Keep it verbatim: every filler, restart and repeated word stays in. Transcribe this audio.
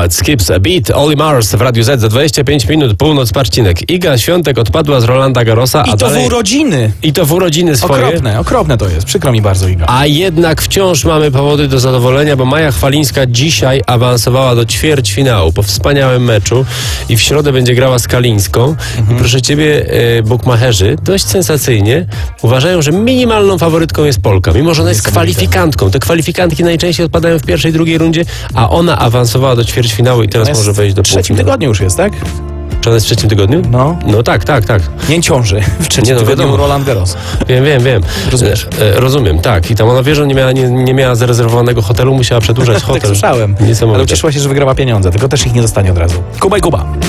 It skips a beat. Oli Mars w Radiu Z za dwadzieścia pięć minut, północ, Marcinek. Iga Świątek odpadła z Rolanda Garrosa, I a to dalej... w urodziny. I to w urodziny swoje. Okropne, okropne to jest. Przykro mi bardzo, Iga. A jednak wciąż mamy powody do zadowolenia, bo Maja Chwalińska dzisiaj awansowała do ćwierćfinału po wspaniałym meczu i w środę będzie grała z Kalińską. Mhm. I proszę ciebie, e, bukmacherzy dość sensacyjnie uważają, że minimalną faworytką jest Polka, mimo że ona jest kwalifikantką. Te kwalifikantki najczęściej odpadają w pierwszej, drugiej rundzie, a ona awansowała do ćwierćfinału i teraz Jest może wejść do w trzecim półfinału. tygodniu już jest, tak? Czy ona jest w trzecim tygodniu? No. No tak, tak, tak. Nie ciąży. W trzecim Nie, no tygodniu wiadomo. Roland Garros. Wiem, wiem, wiem. Rozumiesz? E, e, rozumiem, tak. I tam ona wie, że nie miała, nie, nie miała zarezerwowanego hotelu, musiała przedłużać hotel. Tak słyszałem. Ale Niesamowite. ucieszyła się, że wygrała pieniądze, tylko też ich nie dostanie od razu. Kuba i Kuba.